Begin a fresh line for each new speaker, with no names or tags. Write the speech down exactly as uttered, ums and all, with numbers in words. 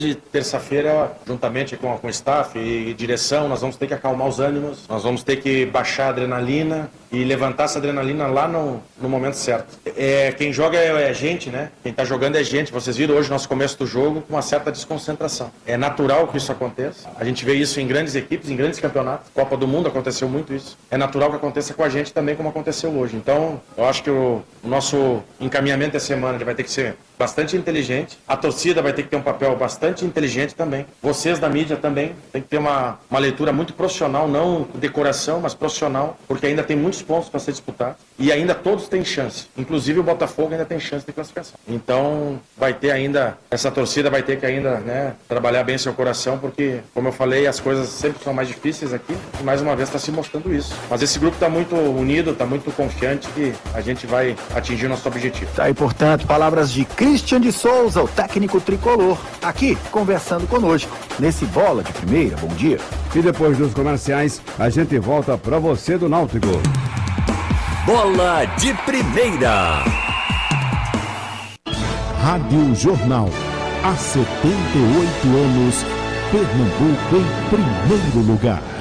De terça-feira, juntamente com, com o staff e direção, nós vamos ter que acalmar os ânimos, nós vamos ter que baixar a adrenalina e levantar essa adrenalina lá no, no momento certo. É, quem joga é, é gente, né? Quem tá jogando é gente. Vocês viram hoje nosso começo do jogo com uma certa desconcentração. É natural que isso aconteça. A gente vê isso em grandes equipes, em grandes campeonatos. Copa do Mundo aconteceu muito isso. É natural que aconteça com a gente também, como aconteceu hoje. Então, eu acho que o, o nosso encaminhamento da semana vai ter que ser bastante inteligente. A torcida vai ter que ter um papel bastante inteligente também. Vocês da mídia também tem que ter uma, uma leitura muito profissional, não decoração, mas profissional, porque ainda tem muitos pontos para ser disputados e ainda todos têm chance. Inclusive o Botafogo ainda tem chance de classificação. Então vai ter ainda, essa torcida vai ter que ainda, né, trabalhar bem seu coração, porque, como eu falei, as coisas sempre são mais difíceis aqui e mais uma vez está se mostrando isso. Mas esse grupo está muito unido, está muito confiante que a gente vai atingir o nosso objetivo.
Tá aí, portanto, palavras de Christian de Souza, o técnico tricolor, aqui conversando conosco nesse Bola de Primeira. Bom dia.
E depois dos comerciais, a gente volta para você do Náutico.
Bola de Primeira.
Rádio Jornal. Há setenta e oito anos, Pernambuco em primeiro lugar.